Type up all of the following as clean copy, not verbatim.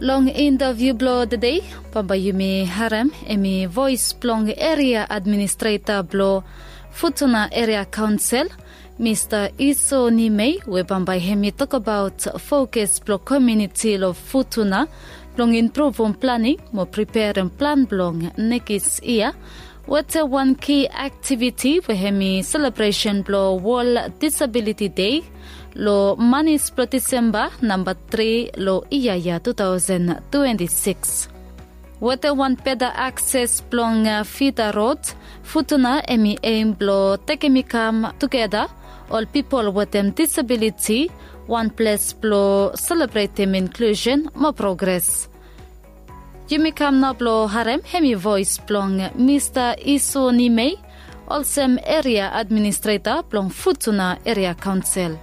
Long interview blo today, Pambayumi Harem, emi voice plong area administrator blo Futuna Area Council, Mr. Iso Nimei, we Pambay hemi talk about focus blo community of Futuna, blong improve on planning, mo prepare and plan blong next year. What's one key activity we hemi celebration blo World Disability Day? Lo manis pro December number 3 lo iyaya 2026. Wate one peda access plong Fida Road, Futuna emi aim blo tekemikam together, all people with them disability, one place blo celebrate them inclusion, more progress. Jimikam na blo harem hemi voice plong Mr. Iso Nimei, also area administrator plong Futuna Area Council.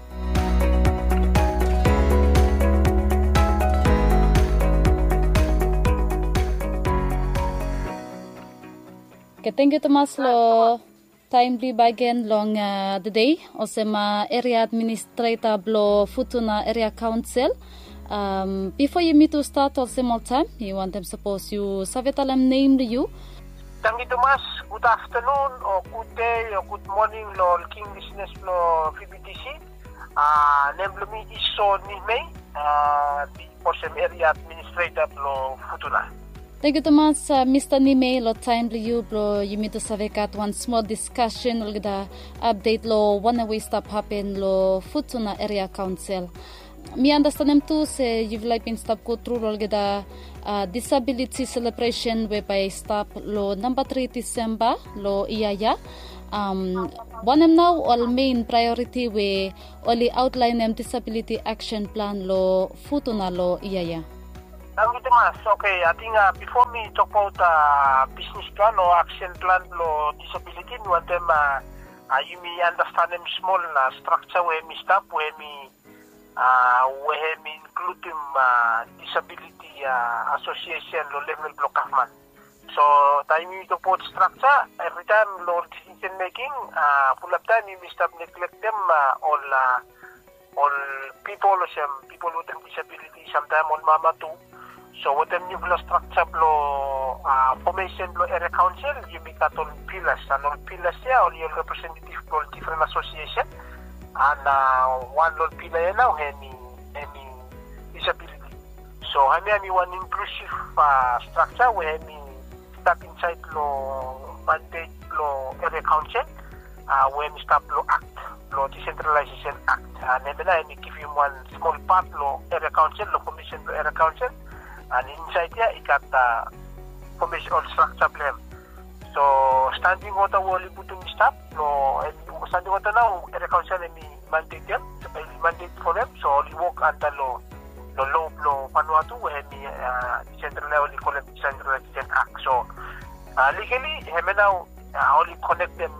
Thank you Thomas lo timely bagian long the day osema area administrator blo Futuna Area Council. Before you meet to start also more time, you want them suppose you savetalam name you. Thank you Thomas. Good afternoon or good day or good morning lo king business lo PBTC. Name lo mi Iso Nimei, the area administrator blo Futuna. Thank you Thomas, Mr. Nimei, lo time you bro, you meet to savekat one small discussion lo gida update lo one way stop happen lo Futuna Area Council. Me understand them too say you've like been stop go through lo gida disability celebration whereby stop lo number 3 December lo iyaya. One of now all main priority we only outline them disability action plan lo Futuna lo iyaya. Okay, I think before me talk about business plan or action plan for disability, we want them you may understand them small structure where me stop, where me include them disability association lo level block government. So time you talk about structure, every time lo decision making, full of time you may stop neglect them all people or some people with disability, sometimes on mama too. So what them new structure blo formation blo area council you make that all pillars and all pillars here all your representative blo different association and one little pillar now any disability. So I mean one inclusive structure where me start inside blo mandate blo area council when start blo act blo decentralization act and then I give you one small part blo area council lo commission blo area council. And inside here, it got formation or structure plan. So, standing water will be put in stop. No, standing water now, the council mandate them, mandate for them. So, we work under law Vanuatu, where decentralization act. So, legally, we now only connect them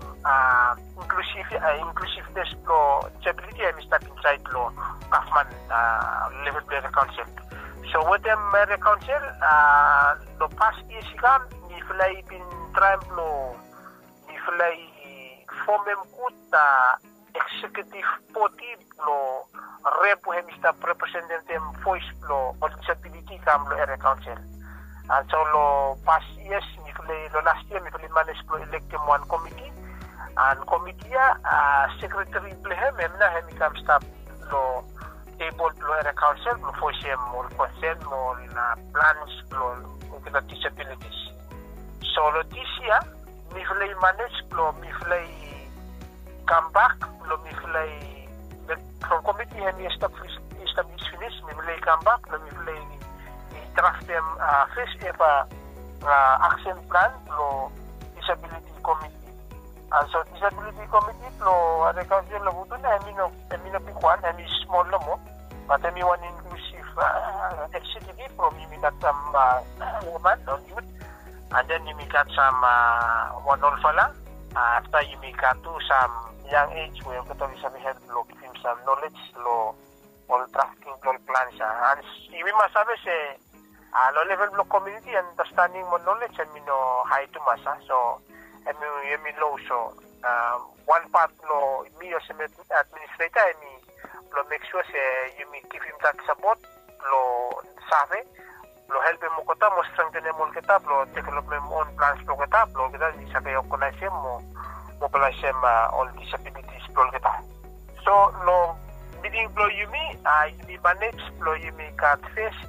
inclusiveness law disability and start inside law government level area council. So what them area council the past years kan ni fly bin tram lo ni fly form good executive body lo rep hem sta representative voice lo disability kam lo area council and so lo past years ni fly lo last year ni fly manage lo elect one committee and committee secretary plehem na hem kam staff lo table lo area council lo voice more concern more plans lo with disabilities. So lo this year mi fly manage lo mi fly come back lo mi fly from committee and establish finish mi fly come back lo mi fly draft them first ever action plan lo disability committee. And so disability committee lo area council lo buto na amino pikwan ami small lo mo but ami one inclusive executive from you got some woman or youth and then you got some one old fella after you got to some young age where you got to help lo give him some knowledge lo all trafficking all plans and we must have say low level block community understanding more knowledge and me no high to masa so me low so one part lo me as administrator me lo make sure say you me give him that support lo sabe lo help mo kota mo strengthen mo kita lo development on plans lo kita lo kita bisa kayo konasem mo mobilisem all disabilities lo kita. So lo bidding lo yumi yumi manage lo yumi kat face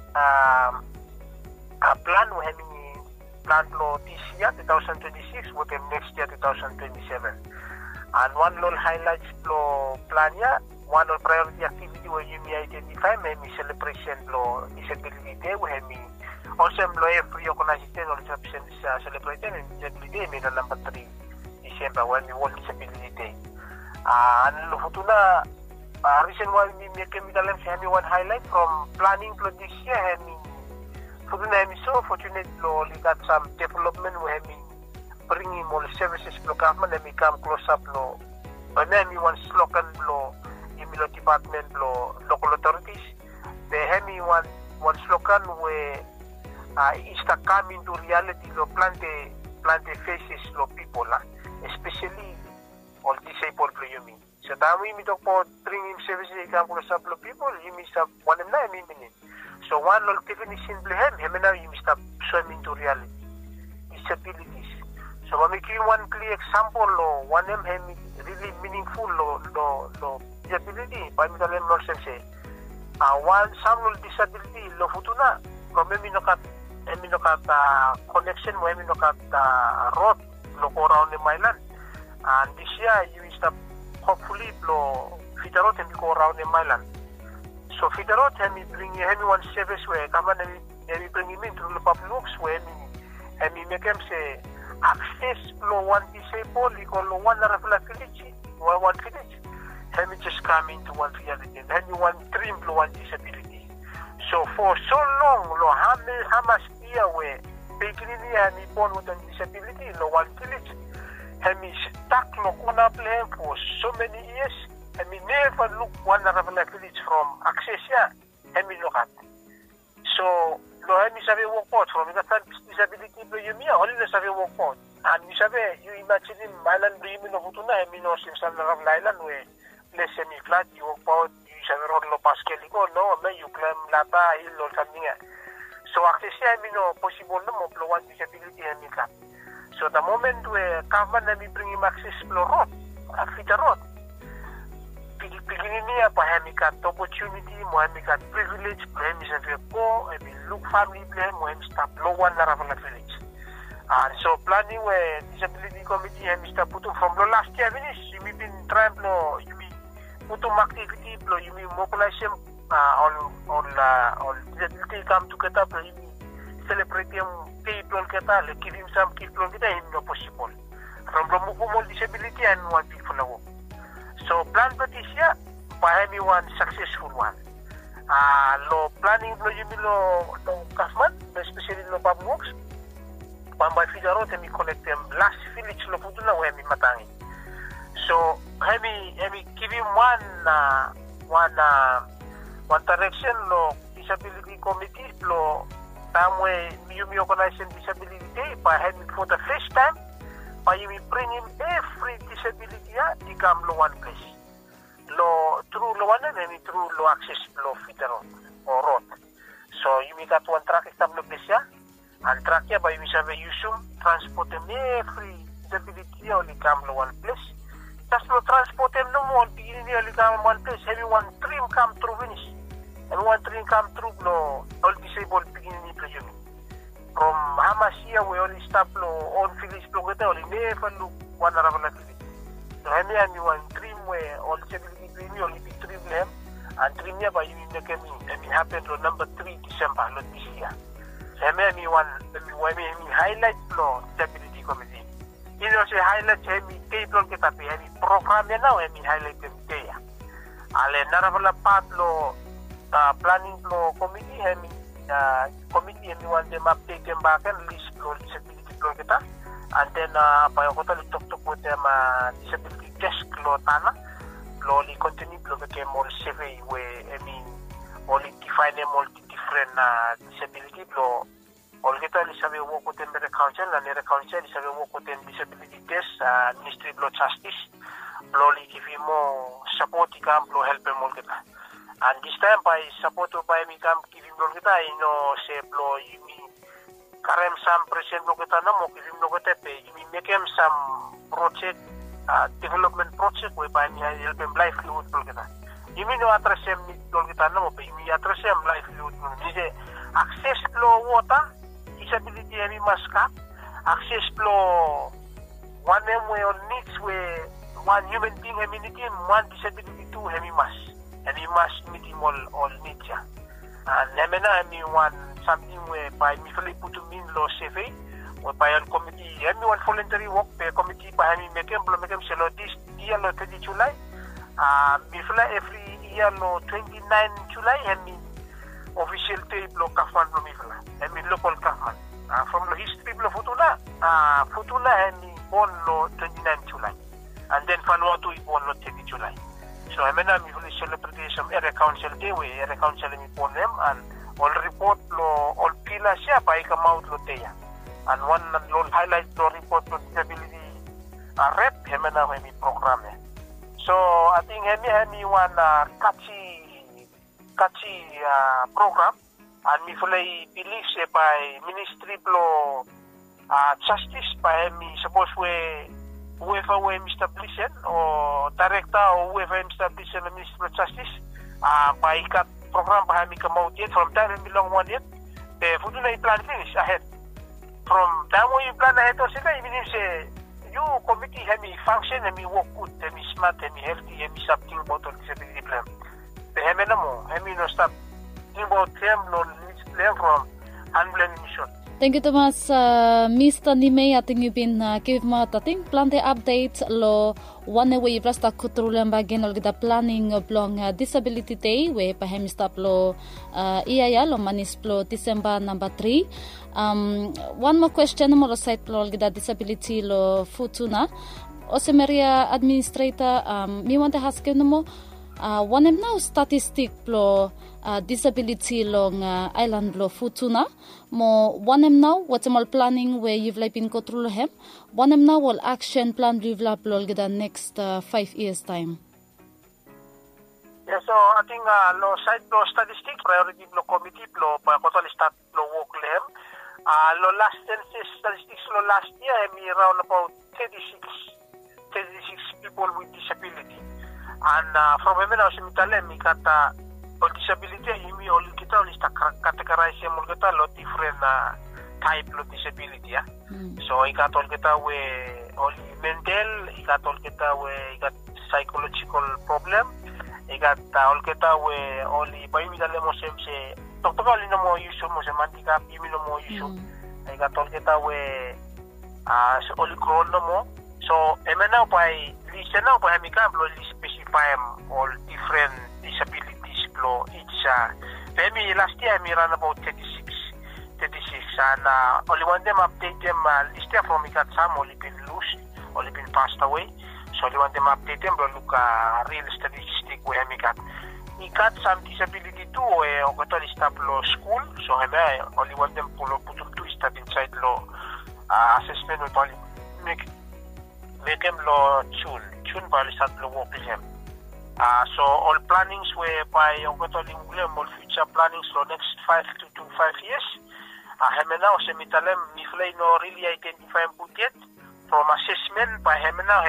a plan we having plan lo this year 2026 with them next year 2027. And one little highlights lo plan ya, one of priority activity where you may identify maybe celebration lo disability day we have me also lo every organization or celebrating disability day may number 3 December when we World Disability Day. And lo futuna recent one we make me one highlight from planning lo this year have me futuna me so fortunate lo got some development we have me bringing more services to government and become close up lo and then we want slogan lo imilo department lo local authorities they have me one slogan where is to come into reality lo plante faces lo people especially all disabled lo you mean so that we talk about bringing services to close up lo people you mean stop one and nine minutes so one lo definition lo him now you stop swim into reality disabilities. So when we give one clear example, one of them really meaningful disability. By me tell them no sense. One some disability lo futuna. Kung may minokat connection, may minokat road lo go around the mainland. And this year you start hopefully lo Fitarot and go around the mainland. So Fitarot me bring one service where come and bring him into the public works where me make them say. Access lo one disabled, lo one village, one village. Let me just come into one reality. Then you want dream lo one disability. So for so long, lo how much year where beginning and born with a disability, lo one village. Let me stuck lo corner plan for so many years. Let me never look one village from access here. Let me look at. So lo mi sabe work out from the disability lo you me only the sabe work out and mi sabe you imagine island dream no futuna mi no sim san ram island we le semi flat you work out you sabe road lo pascal go no me you climb lata hill or something so access mi no possible no mo lo one disability mi ka so the moment we government mi bring him access lo road after road beginning niya pa hemi kat opportunity mo hemi kat privilege mo hemi sa ko hemi look family plan mo hemi stop low one na rafa village and so planning we disability committee hemi stop puto from the last year finish you been trying no you mean puto activity lo you mean mobilization on disability come together lo you celebrate yung people kita le give him some people kita no possible from the disability and one people na work. So plan for this year, pahami one successful one. Lo planning lo yumi lo government, especially lo public works. Pambay Figaro temi connect them last village lo puto na wemi matangi. So hemi give him one direction lo disability committee lo tamwe yumi organization disability day pahami for the first time. By you bring him every disability di come lo one place. Lo through lo one and through lo access lo fitero or road. So you make that one track establo place and track ya by you have usum transport them every disability only come lo one place. Just lo transport them no more beginning only come one place. Everyone dream come through finish. Everyone dream come through lo all disabled beginning to you. From Hamasia, we only stop on village block only never look one around village. So Hemi and you one dream where all disability dream only be dream them and dream nearby you in the coming and it happened on number 3 December not this year. So Hemi one highlight law disability committee. You know say highlight Hemi table get up Hemi program now Hemi highlight them there. Ale naravala part law planning law committee Hemi committee and one them update them back and list lo disability lo kita and then pa ko to talk with them disability desk lo tana lo li continue lo ke more survey where I mean only define them all different disability lo all kita li sabe work with them the council and the council li sabe work with them disability desk ministry of justice lo li give him more support ikam lo help them all kita And this time by support by me come giving lo kita se blo yumi karem some present lo kita na mo giving lo kita pe yumi make him some project development project whereby me help him livelihood lo kita yumi no address him lo kita na mo pe yumi address him livelihood lo dice access lo water disability hemi maska access lo one way on needs where one human being hemi nitim one disability two hemi mas. And we must meet him all nature. And hemi one something whereby me fully put to mean law survey, whereby on committee, hemi one voluntary work by committee by hemi make him sell this year 30 July. Me fully every year 29 July hemi official day block kafan lo me fully. Hemi local kafan. From the history of Futuna hemi born 29 July. And then Vanuatu is born 30 July. So I mean, I'm usually celebrating some area council day where area council me for them and all report all pillars siya pa come out lo teya. And one all highlight lo report lo disability rep hemena me program. So I think hemi one catchy program and me fully believe say by ministry lo justice by me suppose whoever we establish or director or whoever establish the Ministry of Justice by ikat program by me come out yet from time and belong one yet the food na plan finish ahead from time when you plan ahead or sila even say you committee hemi function hemi work good hemi smart hemi healthy hemi something about all disability plan the hemi na mo hemi no stop think about them no learn from handling mission. Thank you Thomas. Mr. Nimei ating yubin give mo tating plante update lo one way plasta kutrulan bagin ol kita planning blong disability day we pahem stop lo iya lo manis plo December number 3. One more question mo lo site plo kita disability lo Futuna. Osemeria administrator mi want to ask you mo one now statistic plo disability long island lo Futuna mo one now what's mal planning where you've like been go through him one now will action plan develop lo the next 5 years time. Yeah, so I think lo side lo statistic priority lo committee lo pa total start lo work lem lo last census statistics lo last year me around about 36 people with disability and from hemena hospital mi kata disability yumi all kita all ista categorize mo kita lo different type lo disability ya. So ikat all kita we all mental ikat all kita we ikat psychological problem ikat all kita we all bai mi dale mo semse doktor all no mo use mo semantika yumi no mo use ikat all kita we all grown no mo so emena pai listen now pai mi kam lo specify all different disability lo each maybe last year I ran about 36 and only one them update them list from got some only been loose only been passed away so only one them update them look real statistic where me got some disability too or got all stop lo school so I only one them put to start inside lo assessment with only make them lo tune by start lo work with him. So all plannings whereby all future plannings for next 5 years. Hemena semitalem miflay no really identify put yet from assessment by hemena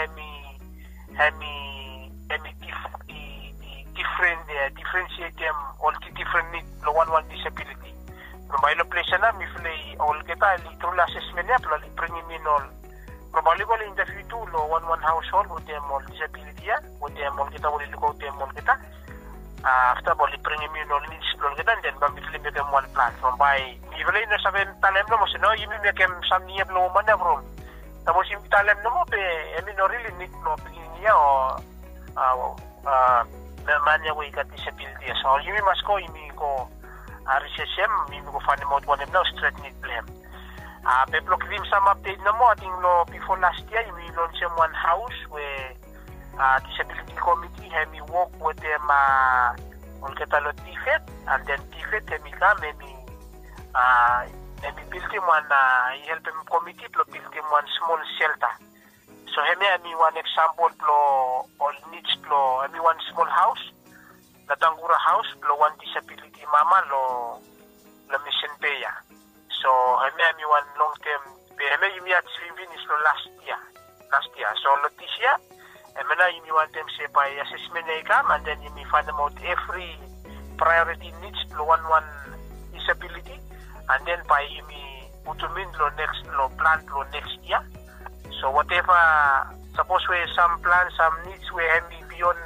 differentiate them all the different need lo one disability. By lo place na miflay all kita through assessment ya plo bring in all probably in the future lo one household with them all disability ya with them all kita will look out them all kita after boli bring in all needs lo kita then ba miflay make them one platform by even na saben talem no mo sino yumi make them some niya lo man na bro tapos yung talem no mo pe no really need no pinya o na manya we got disability so yumi mas ko yumi ko RCSM yumi ko find out one now straight need blame. People give some update no more. I think before last year we launched one house where disability committee had me work with them on get a lot defect and then defect me come maybe build him one help him committee to build him one small shelter. So he me one example lo all needs lo one small house Natangura house lo one disability mama lo mission paya. So hemi one long term pay hemi yumi at finish lo last year. So lo this year emena yumi one term say by assessment exam and then yumi find out every priority needs lo one disability and then by yumi utumin lo next lo plan lo next year. So whatever suppose we some plans some needs we hemi beyond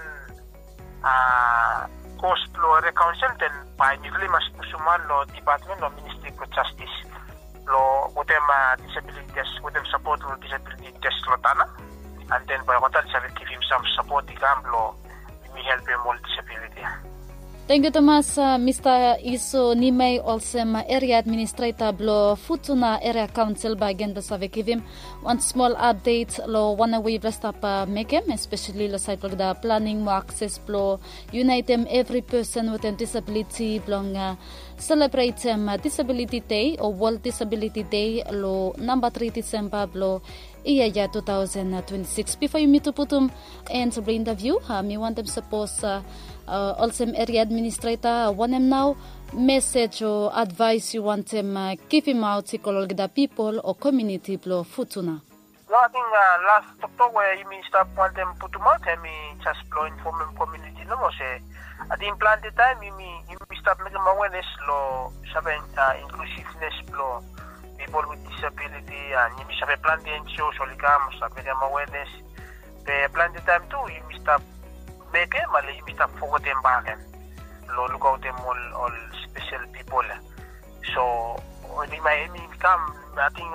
cost lo reconcile then by niveli mas kusuman lo department lo ministry of justice lo whatever disability test whatever support lo disability test lo tana and then by hotel shall give him some support exam lo me help him all disability. Thank you Thomas. Mr. Iso Nimei Olsem Area Administrator Blo Futuna Area Council bagian besave kivim one small update lo wana we blastap mekem especially lo site the planning mo access blo unite them every person with a disability blong celebrate disability day or World Disability Day lo number 3 December blo iya 2026. Before you meet to putum and to bring the view me want them suppose also area administrator want them now message or advice you want them keep him out to the people or community blo futuna. No, I think last October where you start want them put them out and me just blow inform community no more say at the implanted time you start making awareness lo saben inclusiveness blo people with disability and you start planting show solikam saben awareness the planted time too you start make mali you start forward them back lo look out them all special people so when my come I think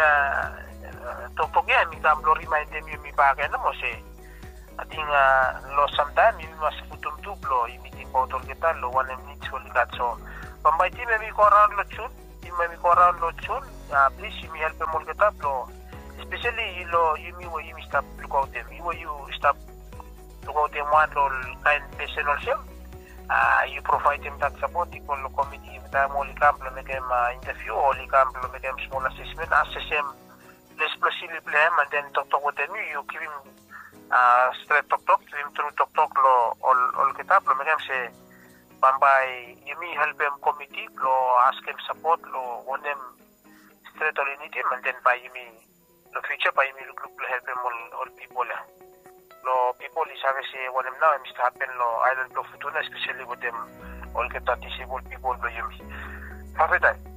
to again become lo remind them you me back no mo say I think lo sometime you must put them to blow you meeting about all kita lo one minute so like so pambay team maybe go around lo chun please you me help them all kita blow especially you me where you stop look out them you stop look out them one all kind person also you provide them that support you call committee with them all camp make them interview all camp make them small assessment assess them less possible them and then talk with them you give him straight talk him through talk lo all kita lo make them say pambay you me help them committee lo ask him support lo want them straight all in him and then by you me the future by me look help them all people lo people is say want them now Mr. happen lo island lo futuna especially with them all kita disabled people lo you me have a day.